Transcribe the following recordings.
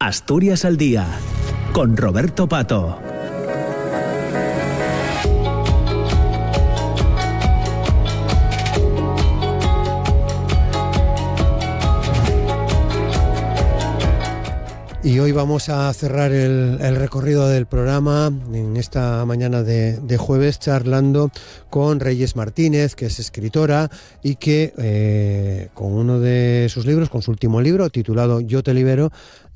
Asturias al Día, con Roberto Pato. Y hoy vamos a cerrar el recorrido del programa en esta mañana de jueves charlando con Reyes Martínez, que es escritora y que con uno de sus libros, con su último libro titulado Yo te libero,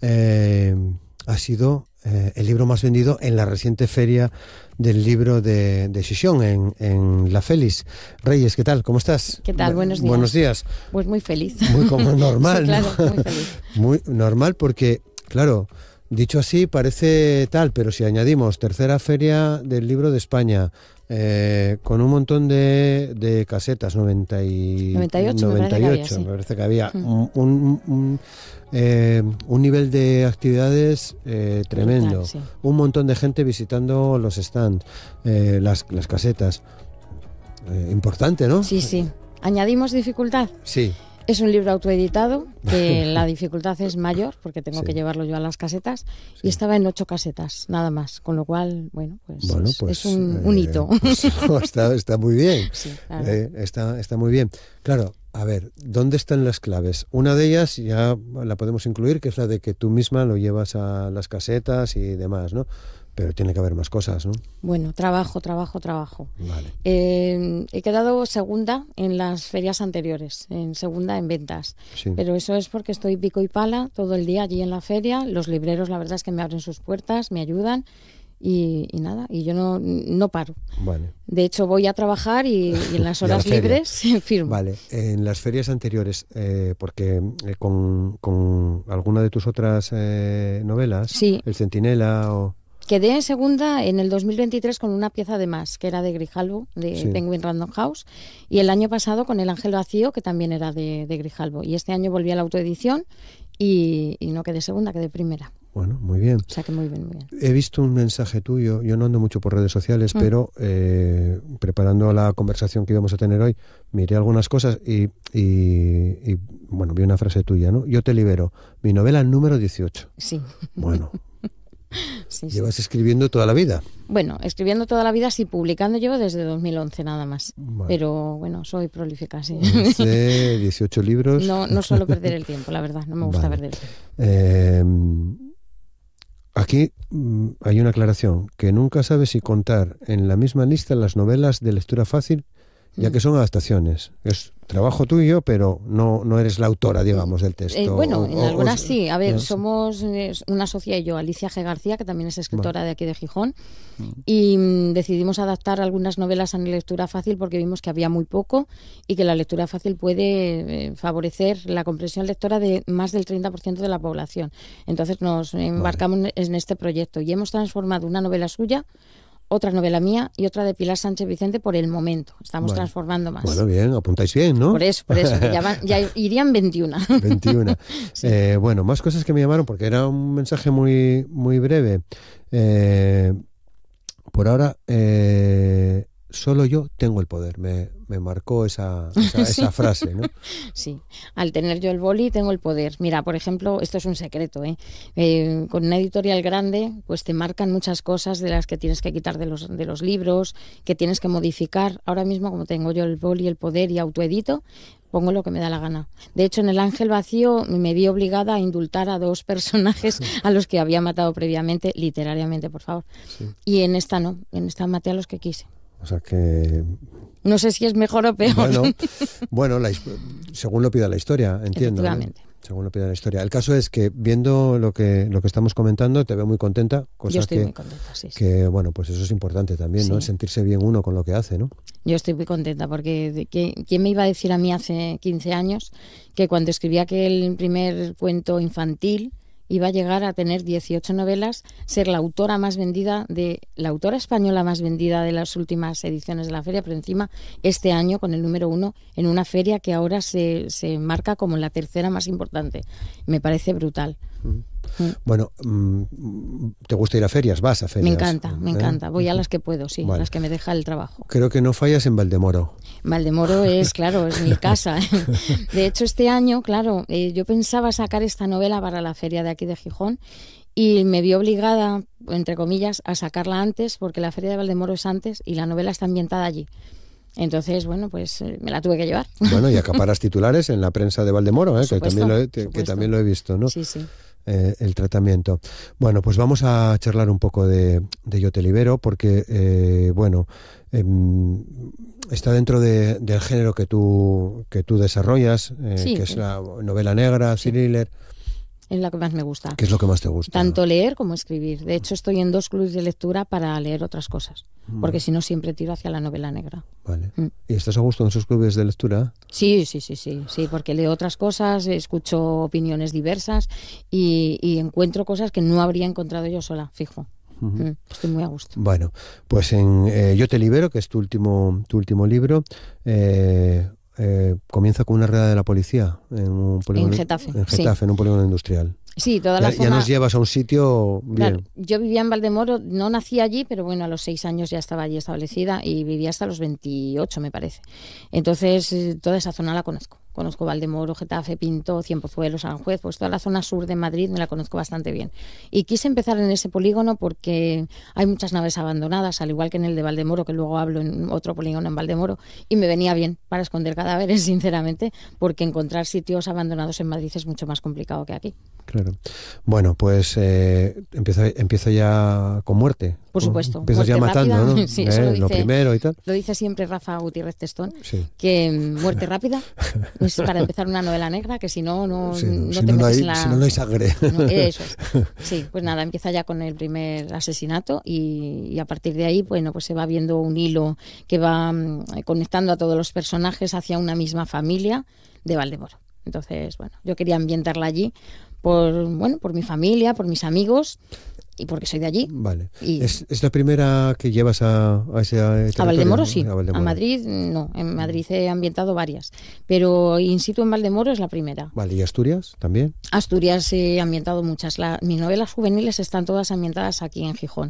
ha sido el libro más vendido en la reciente feria del libro de Xixón en La Félix. Reyes, ¿qué tal? ¿Cómo estás? ¿Qué tal? Buenos días. Buenos días. Pues muy feliz. Muy como normal, sí, claro, ¿no? muy feliz. Muy normal porque, claro, dicho así parece tal, pero si añadimos tercera feria del libro de España, con un montón de casetas, 98 me parece que había, un nivel de actividades tremendo, Brutal, sí. Un montón de gente visitando los stands, las casetas, importante, ¿no? Sí, sí. ¿Añadimos dificultad? Sí. Es un libro autoeditado, que la dificultad es mayor, porque tengo Sí. que llevarlo yo a las casetas, Sí. y estaba en 8 casetas, nada más, con lo cual, bueno, es un hito. Pues, está muy bien. Sí, claro. Está muy bien. Claro, a ver, ¿dónde están las claves? Una de ellas ya la podemos incluir, que es la de que tú misma lo llevas a las casetas y demás, ¿no? Pero tiene que haber más cosas, ¿no? Bueno, trabajo. Vale. He quedado segunda en las ferias anteriores, segunda en ventas. Sí. Pero eso es porque estoy pico y pala todo el día allí en la feria. Los libreros, la verdad es que me abren sus puertas, me ayudan y nada, y yo no paro. Vale. De hecho, voy a trabajar y en las horas libres firmo. Vale, en las ferias anteriores, porque con alguna de tus otras novelas, Sí. El Centinela o... Quedé en segunda en el 2023 con una pieza de más, que era de Grijalbo, de Sí. Penguin Random House, y el año pasado con El Ángel Vacío, que también era de Grijalbo. Y este año volví a la autoedición y no quedé segunda, quedé primera. Bueno, muy bien. O sea que muy bien. He visto un mensaje tuyo, yo no ando mucho por redes sociales, pero preparando la conversación que íbamos a tener hoy, miré algunas cosas y bueno, vi una frase tuya, ¿no? Yo te libero, mi novela número 18. Sí. Bueno, Sí. llevas escribiendo toda la vida. Bueno, escribiendo toda la vida, sí, publicando llevo desde 2011 nada más. Vale. Pero bueno, soy prolífica, sí. 18 libros. No suelo perder el tiempo, la verdad, no me gusta Vale. perder el tiempo. Aquí hay una aclaración, que nunca sabes si contar en la misma lista las novelas de lectura fácil, ya que son adaptaciones. Es trabajo tuyo, pero no eres la autora, digamos, del texto. Bueno, en algunas sí. A ver, ¿no? somos una socia y yo, Alicia G. García, que también es escritora de aquí de Gijón, y decidimos adaptar algunas novelas a lectura fácil porque vimos que había muy poco y que la lectura fácil puede favorecer la comprensión lectora de más del 30% de la población. Entonces nos embarcamos en este proyecto y hemos transformado una novela suya, otra novela mía y otra de Pilar Sánchez Vicente por el momento. Estamos transformando más. Bueno, bien, apuntáis bien, ¿no? Por eso, ya irían 21. 21. Sí. Bueno, más cosas que me llamaron, porque era un mensaje muy, muy breve. Por ahora, solo yo tengo el poder. Me marcó esa frase, ¿no? Sí, al tener yo el boli tengo el poder. Mira, por ejemplo, esto es un secreto, con una editorial grande, pues te marcan muchas cosas de las que tienes que quitar de los libros, que tienes que modificar. Ahora mismo, como tengo yo el boli, el poder y autoedito, pongo lo que me da la gana. De hecho, en El Ángel Vacío me vi obligada a indultar a 2 personajes a los que había matado previamente, literariamente, por favor. Sí. Y en esta no, en esta maté a los que quise. O sea que... No sé si es mejor o peor. Bueno, según lo pida la historia, entiendo. Efectivamente. ¿No? Según lo pida la historia. El caso es que, viendo lo que estamos comentando, te veo muy contenta. Yo estoy muy contenta, sí. Que, bueno, pues eso es importante también, sí. ¿no? Sentirse bien uno con lo que hace, ¿no? Yo estoy muy contenta porque ¿quién me iba a decir a mí hace 15 años que cuando escribí aquel primer cuento infantil iba a llegar a tener 18 novelas, ser la autora española más vendida de las últimas ediciones de la feria, pero encima este año con el número 1 en una feria que ahora se marca como la tercera más importante. Me parece brutal. Bueno, ¿te gusta ir a ferias? ¿Vas a ferias? Me encanta. Voy a las que puedo, sí, a las que me deja el trabajo. Creo que no fallas en Valdemoro. Valdemoro es, claro, es mi casa. De hecho, este año, claro, yo pensaba sacar esta novela para la feria de aquí de Gijón y me vi obligada, entre comillas, a sacarla antes porque la feria de Valdemoro es antes y la novela está ambientada allí. Entonces, bueno, pues me la tuve que llevar. Bueno, y acaparas titulares en la prensa de Valdemoro, Supuesto, que también lo he visto, ¿no? Sí, sí. El tratamiento. Bueno, pues vamos a charlar un poco de Yo te libero, porque, está dentro del género que tú desarrollas, sí, que es la novela negra, thriller. Es la que más me gusta. ¿Qué es lo que más te gusta? Tanto leer como escribir. De hecho, estoy en 2 clubes de lectura para leer otras cosas, porque si no siempre tiro hacia la novela negra. Vale. ¿Y estás a gusto en esos clubes de lectura? Sí, porque leo otras cosas, escucho opiniones diversas y encuentro cosas que no habría encontrado yo sola, fijo. Estoy muy a gusto. Bueno, pues en Yo te libero, que es tu último libro, comienza con una redada de la policía en un polígono, en Getafe, en un polígono industrial. Sí, toda la zona. Ya nos llevas a un sitio bien. Claro, yo vivía en Valdemoro, no nací allí, pero bueno, a los 6 años ya estaba allí establecida y vivía hasta los 28, me parece. Entonces, toda esa zona la conozco. Conozco Valdemoro, Getafe, Pinto, Cienpozuelos, Aranjuez, pues toda la zona sur de Madrid me la conozco bastante bien. Y quise empezar en ese polígono porque hay muchas naves abandonadas, al igual que en el de Valdemoro, que luego hablo en otro polígono en Valdemoro, y me venía bien para esconder cadáveres, sinceramente, porque encontrar sitios abandonados en Madrid es mucho más complicado que aquí. Claro. Bueno, pues empieza ya con muerte. Por supuesto. Empiezas ya matando, rápida, ¿no? Sí, eso lo dice, lo primero y tal. Lo dice siempre Rafa Gutiérrez Testón, sí. Que muerte rápida es para empezar una novela negra, que si no te metes en la... Si no hay sangre. No, eso es. Sí, pues nada, empieza ya con el primer asesinato y a partir de ahí, bueno, pues se va viendo un hilo que va conectando a todos los personajes hacia una misma familia de Valdemoro. Entonces, bueno, yo quería ambientarla allí por mi familia, por mis amigos y porque soy de allí. Vale. Y ¿Es la primera que llevas a ese territorio? A Valdemoro sí, a Valdemoro. A Madrid no, en Madrid he ambientado varias, pero in situ en Valdemoro es la primera. Vale, ¿y Asturias también? Asturias he ambientado muchas, mis novelas juveniles están todas ambientadas aquí en Gijón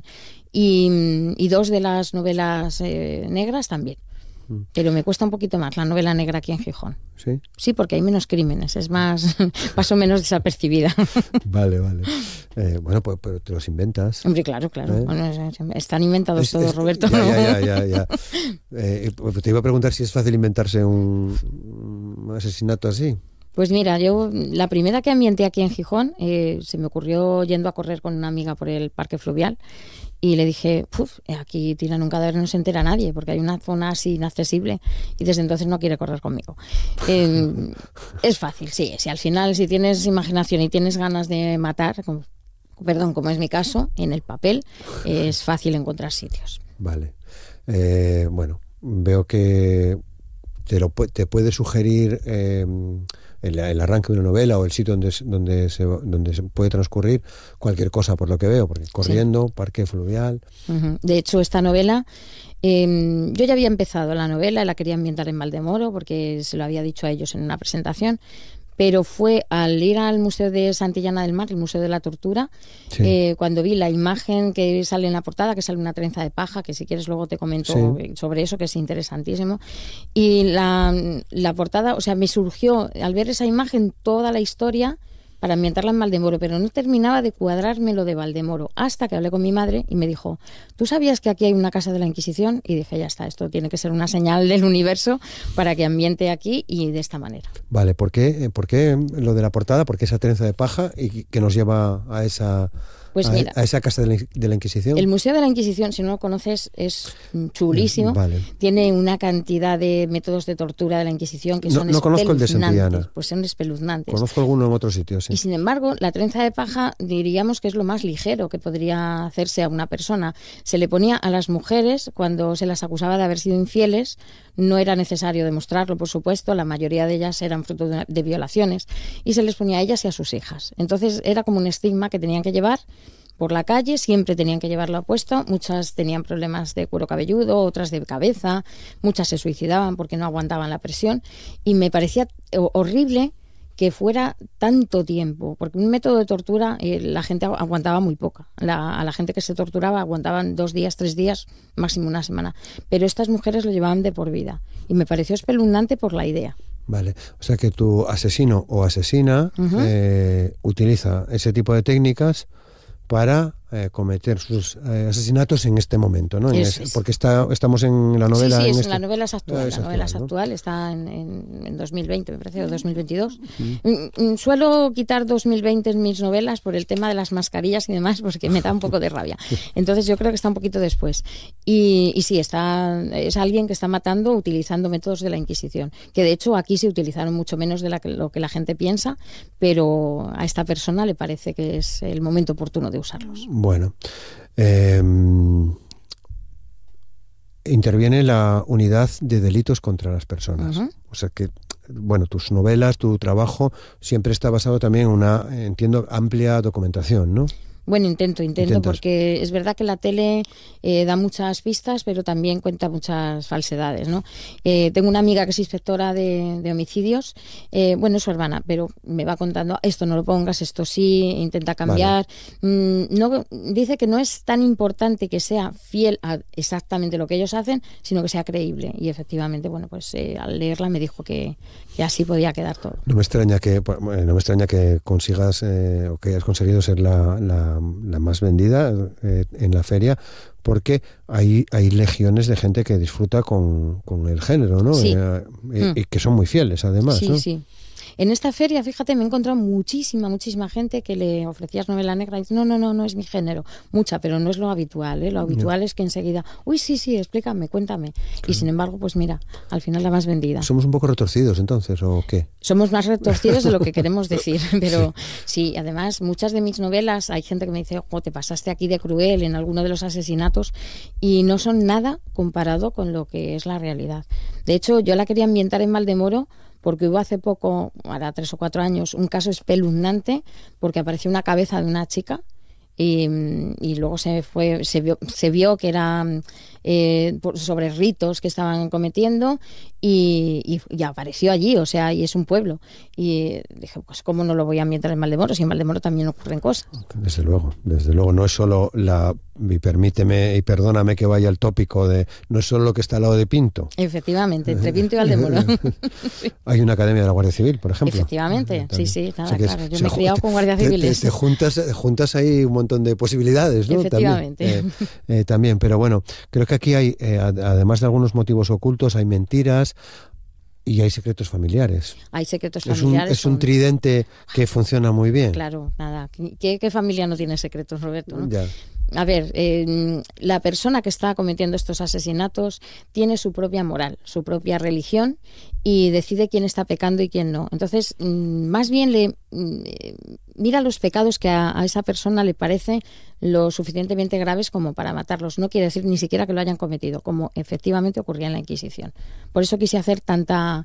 y 2 de las novelas negras también. Pero me cuesta un poquito más la novela negra aquí en Gijón. ¿Sí? Sí, porque hay menos crímenes, es más, paso menos desapercibida. Vale. Bueno, pues pero te los inventas. Hombre, claro. Bueno, están inventados todos, Roberto. Ya. Te iba a preguntar si es fácil inventarse un asesinato así. Pues mira, yo la primera que ambienté aquí en Gijón se me ocurrió yendo a correr con una amiga por el Parque Fluvial y le dije, aquí tiran un cadáver, no se entera nadie porque hay una zona así inaccesible y desde entonces no quiere correr conmigo. Es fácil, sí, al final si tienes imaginación y tienes ganas de matar, como es mi caso, en el papel es fácil encontrar sitios. Vale. Bueno, veo que te puede sugerir el arranque de una novela o el sitio donde se puede transcurrir cualquier cosa, por lo que veo, porque corriendo, sí. Parque Fluvial. De hecho, esta novela, yo ya había empezado la novela, la quería ambientar en Valdemoro porque se lo había dicho a ellos en una presentación, pero fue al ir al Museo de Santillana del Mar, el Museo de la Tortura, sí. Cuando vi la imagen que sale en la portada, que sale una trenza de paja, que si quieres luego te comento sí. sobre eso, que es interesantísimo, y la portada, o sea, me surgió al ver esa imagen toda la historia para ambientarla en Valdemoro, pero no terminaba de cuadrarme lo de Valdemoro, hasta que hablé con mi madre y me dijo, ¿tú sabías que aquí hay una casa de la Inquisición? Y dije, ya está, esto tiene que ser una señal del universo para que ambiente aquí y de esta manera. Vale, ¿por qué lo de la portada? ¿Por qué esa trenza de paja y que nos lleva a esa... Pues mira, a esa casa de la Inquisición? El Museo de la Inquisición, si no lo conoces, es chulísimo. Vale. Tiene una cantidad de métodos de tortura de la Inquisición que son espeluznantes. No conozco el de Santillana. Pues son espeluznantes. Conozco alguno en otros sitios, sí. Y sin embargo, la trenza de paja diríamos que es lo más ligero que podría hacerse a una persona. Se le ponía a las mujeres cuando se las acusaba de haber sido infieles. No era necesario demostrarlo, por supuesto. La mayoría de ellas eran fruto de violaciones. Y se les ponía a ellas y a sus hijas. Entonces era como un estigma que tenían que llevar por la calle, siempre tenían que llevarlo puesto, muchas tenían problemas de cuero cabelludo, otras de cabeza, muchas se suicidaban porque no aguantaban la presión y me parecía horrible que fuera tanto tiempo, porque un método de tortura la gente aguantaba muy poca. A la gente que se torturaba aguantaban 2 días, 3 días, máximo una semana. Pero estas mujeres lo llevaban de por vida. Y me pareció espeluznante por la idea. Vale, o sea que tu asesino o asesina utiliza ese tipo de técnicas para cometer sus asesinatos en este momento, ¿no? Porque estamos en la novela... Sí, la novela es actual. La novela es actual, está en 2020, me parece, o 2022. Suelo quitar 2020 en mis novelas por el tema de las mascarillas y demás, porque me da un poco de rabia. Entonces yo creo que está un poquito después. Y sí, es alguien que está matando utilizando métodos de la Inquisición, que de hecho aquí se utilizaron mucho menos de lo que la gente piensa, pero a esta persona le parece que es el momento oportuno de usarlos. Bueno, interviene la unidad de delitos contra las personas. O sea que, bueno, tus novelas, tu trabajo siempre está basado también en una, entiendo, amplia documentación, ¿no? Bueno, intento, porque es verdad que la tele da muchas pistas, pero también cuenta muchas falsedades, ¿no? Tengo una amiga que es inspectora de homicidios, bueno, es su hermana, pero me va contando, esto no lo pongas, esto sí, intenta cambiar. Vale. No, dice que no es tan importante que sea fiel a exactamente lo que ellos hacen, sino que sea creíble. Y efectivamente, bueno, pues al leerla me dijo que así podía quedar todo. No me extraña que consigas o que hayas conseguido ser la más vendida en la feria, porque hay legiones de gente que disfruta con el género, ¿no? Sí. Y que son muy fieles, además, sí, ¿no? Sí. En esta feria, fíjate, me he encontrado muchísima gente que le ofrecías novela negra y dice, no es mi género. Mucha, pero no es lo habitual, ¿eh? Lo habitual es que enseguida, uy, sí, explícame, cuéntame. Claro. Y sin embargo, pues mira, al final la más vendida. ¿Somos un poco retorcidos entonces, o qué? Somos más retorcidos de lo que queremos decir, pero sí, además, muchas de mis novelas, hay gente que me dice, te pasaste aquí de cruel en alguno de los asesinatos, y no son nada comparado con lo que es la realidad. De hecho, yo la quería ambientar en Valdemoro, porque hubo hace poco, ahora 3 o 4 años, un caso espeluznante porque apareció una cabeza de una chica y luego se vio que era sobre ritos que estaban cometiendo y apareció allí, o sea, y es un pueblo. Y dije, pues ¿cómo no lo voy a ambientar en Valdemoro? Si en Valdemoro también ocurren cosas. Desde luego, no es solo y permíteme y perdóname que vaya al tópico no es solo lo que está al lado de Pinto. Efectivamente, entre Pinto y Valdemoro. Hay una academia de la Guardia Civil, por ejemplo. Efectivamente, sí, nada, o sea claro. Yo me he criado con guardias civiles. Te juntas ahí un montón de posibilidades, ¿no? Efectivamente. También, pero bueno, creo que aquí hay, además de algunos motivos ocultos, hay mentiras y hay secretos familiares. Hay secretos familiares. Es un tridente que funciona muy bien. Claro, nada. ¿Qué familia no tiene secretos, Roberto, no? Ya. A ver, la persona que está cometiendo estos asesinatos tiene su propia moral, su propia religión y decide quién está pecando y quién no. Entonces, más bien mira los pecados que a esa persona le parece lo suficientemente graves como para matarlos. No quiere decir ni siquiera que lo hayan cometido, como efectivamente ocurría en la Inquisición. Por eso quise hacer tanta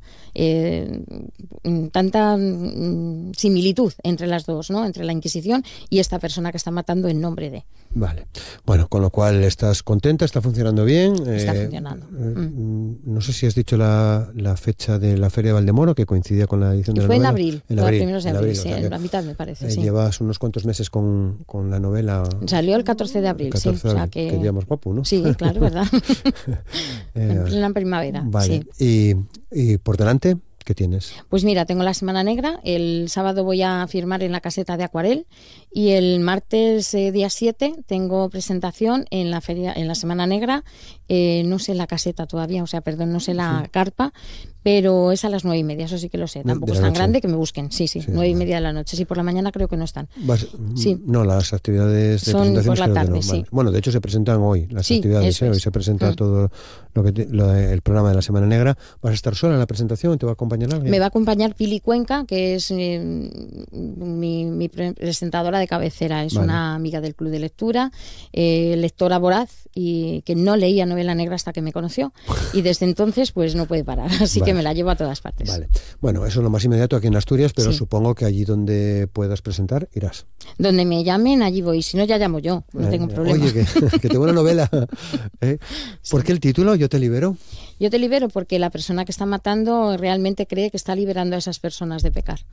similitud entre las dos, ¿no? Entre la Inquisición y esta persona que está matando en nombre de. Vale. Bueno, con lo cual estás contenta, está funcionando bien. Está funcionando. No sé si has dicho la fecha de la Feria de Valdemoro, que coincidía con la edición de la novela. Fue en abril, los primeros de abril, sí, o sea en la mitad me parece. Sí. Llevas unos cuantos meses con la novela. Salió el 14 de abril, sí. O sea que día más guapo, ¿no? Sí, claro, ¿verdad? En plena primavera. Vale. Sí. ¿Y por delante? ¿Qué tienes? Pues mira, tengo la Semana Negra, el sábado voy a firmar en la Caseta de Acuarel y el martes día 7 tengo presentación en la feria, en la Semana Negra, no sé la caseta todavía, no sé la carpa, pero es a las 9:30, eso sí que lo sé, tampoco es tan grande, que me busquen, sí, 9:30 de la noche, sí, por la mañana creo que no están. Sí. No, las actividades de son presentación por la tarde, no. sí. Vale. Bueno, de hecho se presentan hoy las actividades, hoy se presenta todo el programa de la Semana Negra. ¿Vas a estar sola en la presentación? ¿Te va a acompañar alguien? Me va a acompañar Pili Cuenca, que es mi presentadora de cabecera, es una amiga del Club de Lectura, lectora voraz y que no leía novela negra hasta que me conoció y desde entonces pues no puede parar, así que me la llevo a todas partes. Vale. Bueno, eso es lo más inmediato aquí en Asturias, pero supongo que allí donde puedas presentar irás. Donde me llamen, allí voy, si no ya llamo yo, no tengo problema. Oye, que tengo una novela. ¿Por qué el título? Yo te libero. Yo te libero porque la persona que está matando realmente cree que está liberando a esas personas de pecar.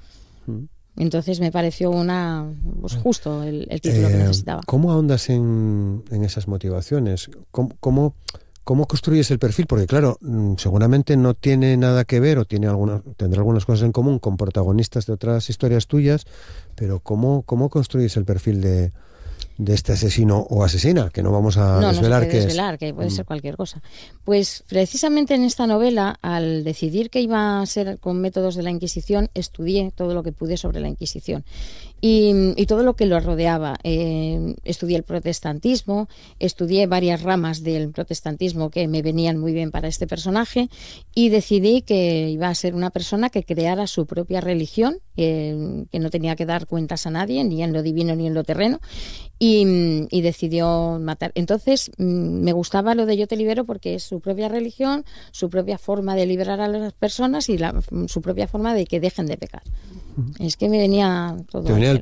Entonces me pareció justo el título que necesitaba. ¿Cómo ahondas en esas motivaciones? ¿Cómo construyes el perfil? Porque claro, seguramente no tiene nada que ver o tendrá algunas cosas en común con protagonistas de otras historias tuyas, pero ¿cómo construyes el perfil de este asesino o asesina? Que no vamos a desvelar qué es. Que puede ser cualquier cosa. Pues precisamente en esta novela, al decidir que iba a ser con métodos de la Inquisición, estudié todo lo que pude sobre la Inquisición y todo lo que lo rodeaba. Estudié el protestantismo, estudié varias ramas del protestantismo que me venían muy bien para este personaje y decidí que iba a ser una persona que creara su propia religión, que no tenía que dar cuentas a nadie, ni en lo divino ni en lo terreno, y decidió matar. Entonces me gustaba lo de Yo te libero porque es su propia religión, su propia forma de liberar a las personas y su propia forma de que dejen de pecar. Es que me venía todo.